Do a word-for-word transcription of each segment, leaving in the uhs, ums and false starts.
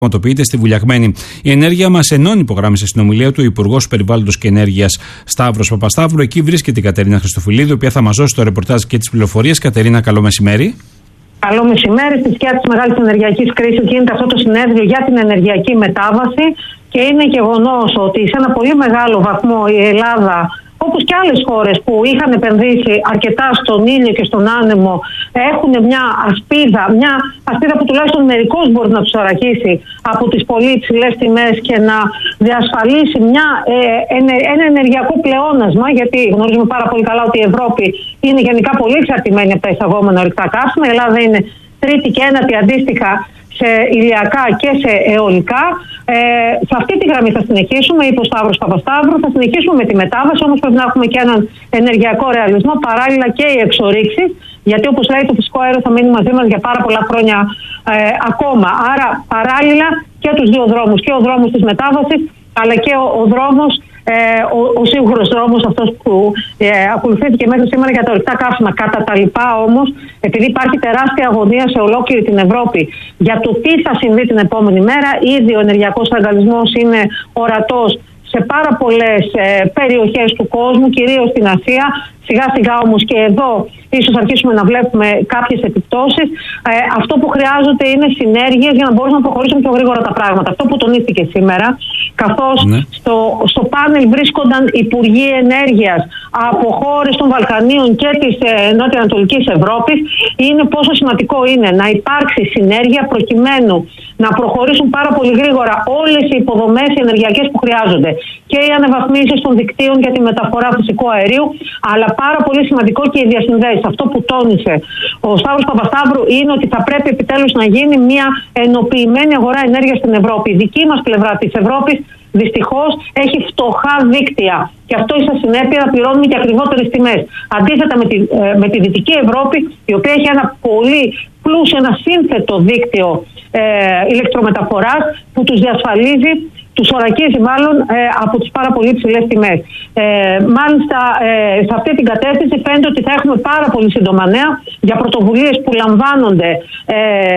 πραγματοποιείται στη Βουλιαγμένη. Η ενέργεια μας ενώνει, υπογράμμισε στην ομιλία του ο Υπουργός Περιβάλλοντος και Ενέργειας Σταύρος Παπασταύρου. Εκεί βρίσκεται η Κατερίνα Χριστοφυλίδου, η οποία θα μας δώσει το ρεπορτάζ και τις πληροφορίες. Κατερίνα, καλό μεσημέρι. Καλό μεσημέρι. Στη σκιά της μεγάλης ενεργειακής κρίσης γίνεται αυτό το συνέδριο για την ενεργειακή μετάβαση και είναι γεγονός ότι σε ένα πολύ μεγάλο βαθμό η Ελλάδα, όπως και άλλες χώρες που είχαν επενδύσει αρκετά στον ήλιο και στον άνεμο, έχουν μια ασπίδα, μια ασπίδα που τουλάχιστον μερικώς μπορεί να τους αρακίσει από τις πολύ υψηλές τιμές και να διασφαλίσει μια, ε, ένα ενεργειακό πλεόνασμα, γιατί γνωρίζουμε πάρα πολύ καλά ότι η Ευρώπη είναι γενικά πολύ εξαρτημένη από τα εισαγόμενα ορυκτά καύσιμα. Η Ελλάδα είναι τρίτη και ένατη αντίστοιχα σε ηλιακά και σε αιωλικά. Ε, σε αυτή τη γραμμή θα συνεχίσουμε, είπε ο Σταύρος Παπασταύρου. Θα συνεχίσουμε με τη μετάβαση, όμως πρέπει να έχουμε και έναν ενεργειακό ρεαλισμό, παράλληλα και οι εξορίξεις, γιατί όπως λέει το φυσικό αέριο θα μείνει μαζί μας για πάρα πολλά χρόνια ε, ακόμα. Άρα παράλληλα και τους δύο δρόμους, και ο δρόμος της μετάβασης, αλλά και ο, ο δρόμος, ε, ο, ο σίγουρος δρόμος αυτός που ε, ακολουθήθηκε μέχρι σήμερα για τα ορυκτά καύσιμα. Κατά τα λοιπά όμως, επειδή υπάρχει τεράστια αγωνία σε ολόκληρη την Ευρώπη για το τι θα συμβεί την επόμενη μέρα, ήδη ο ενεργειακός αγκαλισμός είναι ορατός σε πάρα πολλές ε, περιοχές του κόσμου, κυρίως στην Ασία. Σιγά σιγά όμως και εδώ ίσως αρχίσουμε να βλέπουμε κάποιες επιπτώσεις. Ε, αυτό που χρειάζονται είναι συνέργειες για να μπορούν να προχωρήσουν πιο γρήγορα τα πράγματα. Αυτό που τονίστηκε σήμερα, καθώς ναι. στο, στο πάνελ βρίσκονταν υπουργοί ενέργειας από χώρες των Βαλκανίων και της ε, νότιο-ανατολικής Ευρώπης, είναι πόσο σημαντικό είναι να υπάρξει συνέργεια προκειμένου να προχωρήσουν πάρα πολύ γρήγορα όλες οι υποδομές οι ενεργειακές που χρειάζονται. Και οι αναβαθμίσεις των δικτύων για τη μεταφορά φυσικού αερίου, αλλά πάρα πολύ σημαντικό και οι διασυνδέσεις. Αυτό που τόνισε ο Σταύρος Παπασταύρου είναι ότι θα πρέπει επιτέλους να γίνει μια ενοποιημένη αγορά ενέργειας στην Ευρώπη. Η δική μας πλευρά της Ευρώπης δυστυχώς έχει φτωχά δίκτυα και αυτό ίσα συνέπεια να πληρώνουμε και ακριβότερες τιμές. Αντίθετα με τη, με τη Δυτική Ευρώπη, η οποία έχει ένα πολύ πλούσιο, ένα σύνθετο δίκτυο ε, ηλεκτρομεταφοράς που τους διασφαλίζει, τους ορακίζει μάλλον ε, από τις πάρα πολύ ψηλές τιμές. Ε, μάλιστα ε, σε αυτή την κατεύθυνση φαίνεται ότι θα έχουμε πάρα πολύ σύντομα νέα για πρωτοβουλίες που λαμβάνονται ε,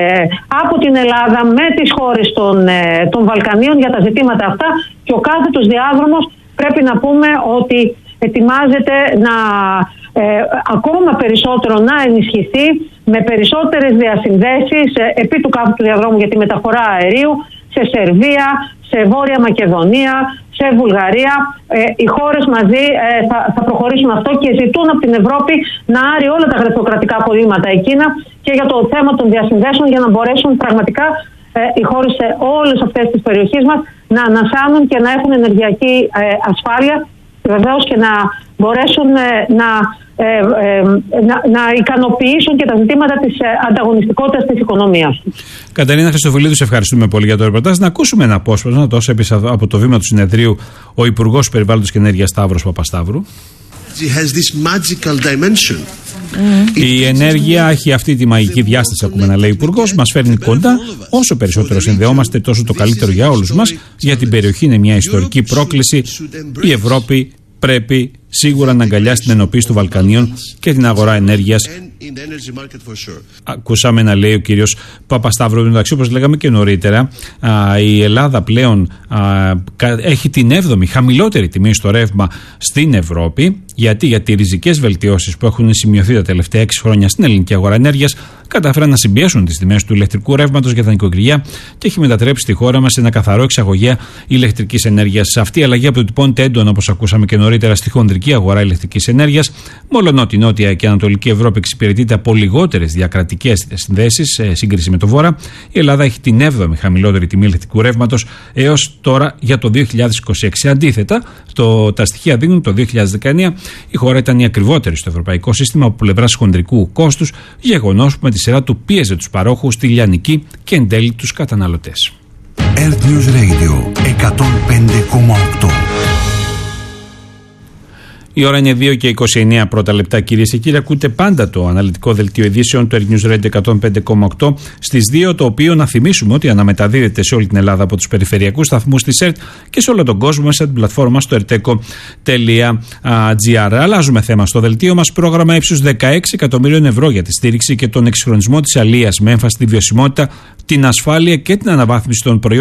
από την Ελλάδα με τις χώρες των, ε, των Βαλκανίων για τα ζητήματα αυτά, και ο κάθετος διάδρομος πρέπει να πούμε ότι ετοιμάζεται να ε, ακόμα περισσότερο να ενισχυθεί με περισσότερες διασυνδέσεις ε, επί του κάθετου διαδρόμου για τη μεταφορά αερίου σε Σερβία, σε Βόρεια Μακεδονία, σε Βουλγαρία. Ε, οι χώρες μαζί ε, θα, θα προχωρήσουν αυτό και ζητούν από την Ευρώπη να άρει όλα τα γραφειοκρατικά κολλήματα εκείνα και για το θέμα των διασυνδέσεων, για να μπορέσουν πραγματικά ε, οι χώρες σε όλες αυτές τις περιοχές μας να ανασάνουν και να έχουν ενεργειακή ε, ασφάλεια, βεβαίως και να μπορέσουν ε, να, ε, ε, να, να ικανοποιήσουν και τα ζητήματα της ε, ανταγωνιστικότητας της οικονομίας. Κατερίνα Χριστοφυλίδου, σε ευχαριστούμε πολύ για το ρεπορτάζ. Να ακούσουμε ένα απόσπασμα, το όσα από το βήμα του συνεδρίου ο Υπουργός Περιβάλλοντος και Ενέργειας Σταύρος Παπασταύρου. Η ενέργεια έχει αυτή τη μαγική διάσταση, ακούμε να λέει ο Υπουργός. Μας φέρνει κοντά. Όσο περισσότερο συνδεόμαστε, τόσο το καλύτερο για όλους μας. Για την περιοχή είναι μια ιστορική πρόκληση. Η Ευρώπη πρέπει σίγουρα να αγκαλιάσει την ενοποίηση των Βαλκανίων και την αγορά ενέργειας. Ακούσαμε να λέει ο κύριος Παπασταύρου. Εντάξει, όπως λέγαμε και νωρίτερα, α, η Ελλάδα πλέον α, έχει την έβδομη χαμηλότερη τιμή στο ρεύμα στην Ευρώπη. Γιατί, γιατί οι ριζικές βελτιώσεις που έχουν σημειωθεί τα τελευταία έξι χρόνια στην ελληνική αγορά ενέργειας κατάφεραν να συμπιέσουν τις τιμές του ηλεκτρικού ρεύματος για τα νοικοκυριά και έχει μετατρέψει τη χώρα μας σε ένα καθαρό εξαγωγέα ηλεκτρικής ενέργειας. Σε αυτή η αλλαγή αποτυπώνεται έντονα, όπως ακούσαμε και νωρίτερα, στη χονδρική αγορά ηλεκτρικής ενέργειας. Μόλον η Νότια και Ανατολική Ευρώπη εξυπηρετείται από λιγότερες διακρατικές συνδέσεις σε σύγκριση με το Βόρα, η Ελλάδα έχει την έβδομη χαμηλότερη τιμή ηλεκτρικού ρεύματος έως τώρα για το δύο χιλιάδες είκοσι έξι. Αντίθετα, το, τα στοιχεία δείχνουν το δύο χιλιάδες δεκαεννιά η χώρα ήταν η ακριβότερη στο ευρωπαϊκό σύστημα από πλευράς χονδρικού κόστους, γεγονός που με τη σειρά του πίεζε τους παρόχους, τη λιανική και εν τέλει τους καταναλωτές. Earth News Radio εκατόν πέντε κόμμα οκτώ. Η ώρα είναι δύο και είκοσι εννέα πρώτα λεπτά, κυρίες και κύριοι. Ακούτε πάντα το αναλυτικό δελτίο ειδήσεων του Earth News Radio εκατόν πέντε κόμμα οκτώ στις δύο, το οποίο να θυμίσουμε ότι αναμεταδίδεται σε όλη την Ελλάδα από τους περιφερειακούς σταθμούς της ΕΡΤ και σε όλο τον κόσμο μέσα στην πλατφόρμα στο ερτέκο τελεία τζι άρ. Αλλάζουμε θέμα στο δελτίο μας. Πρόγραμμα ύψους δεκαέξι εκατομμυρίων ευρώ για τη στήριξη και τον εξυγχρονισμό της αλίας με έμφαση στη βιωσιμότητα, την ασφάλεια και την αναβάθμιση των προϊόντων